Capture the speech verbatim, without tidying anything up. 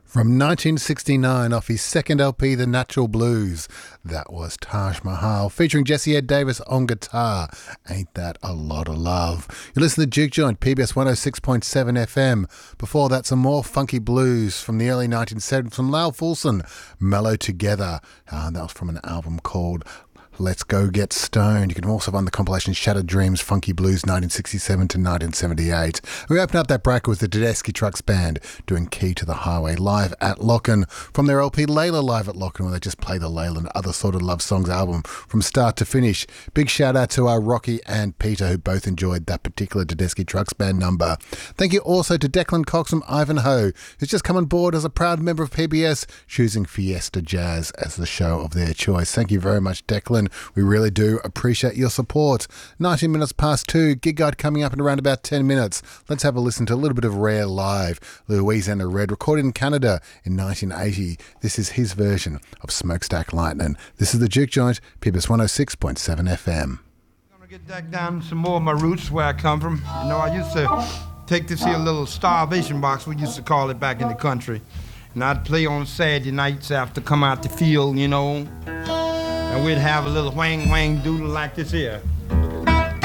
From nineteen sixty-nine, off his second L P, The Natural Blues, that was Taj Mahal, featuring Jesse Ed Davis on guitar. Ain't that a lot of love? You listen to Juke Joint, P B S one oh six point seven F M. Before that, some more funky blues from the early nineteen seventies from Lyle Fulson, Mellow Together. Uh, that was from an album called Let's Go Get Stoned. You can also find the compilation Shattered Dreams, Funky Blues nineteen sixty-seven to nineteen seventy-eight. We opened up that bracket with the Tedeschi Trucks Band doing Key to the Highway live at Locken from their L P Layla Live at Locken, where they just play the Layla and Other Sort of Love Songs album from start to finish. Big shout out to our Rocky and Peter, who both enjoyed that particular Tedeschi Trucks Band number. Thank you also to Declan Cox from Ivanhoe, who's just come on board as a proud member of P B S, choosing Fiesta Jazz as the show of their choice. Thank you very much, Declan. We really do appreciate your support. nineteen minutes past two, Gig Guide coming up in around about ten minutes. Let's have a listen to a little bit of Rare live. Louisiana Red, recorded in Canada in nineteen eighty. This is his version of Smokestack Lightning. This is the Juke Joint, P B S one oh six point seven F M. I'm gonna get back down some more of my roots, where I come from. You know, I used to take this here little starvation box, we used to call it back in the country. And I'd play on Saturday nights after come out the field, you know. And we'd have a little whang whang doodle like this here.